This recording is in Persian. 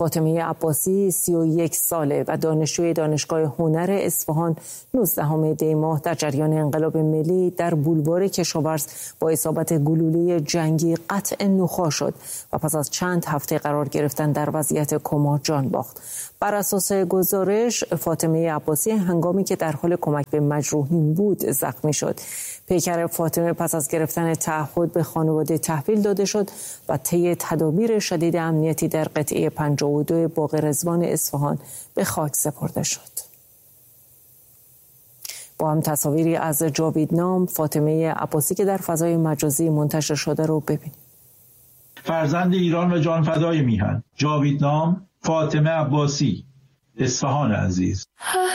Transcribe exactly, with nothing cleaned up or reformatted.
فاطمه عباسی سی و یک ساله و دانشجوی دانشگاه هنر اصفهان نوزدهم دی ماه در جریان انقلاب ملی در بولوار کشاورز با اصابت گلوله جنگی قطع نخاع شد و پس از چند هفته قرار گرفتن در وضعیت کما جان باخت. بر اساس گزارش فاطمه عباسی هنگامی که در حال کمک به مجروحین بود زخمی شد. پیکر فاطمه پس از گرفتن تعهد به خانواده تحویل داده شد و طی تدابیر شدید امنیتی در قطعه پنجاه و دو باغ رضوان اصفهان به خاک سپرده شد. با هم تصاویری از جاویدنام فاطمه عباسی که در فضای مجازی منتشر شده رو ببینید. فرزند ایران و جانفدای میهن، جاویدنام، فاطمه عباسی، اصفهان عزیز.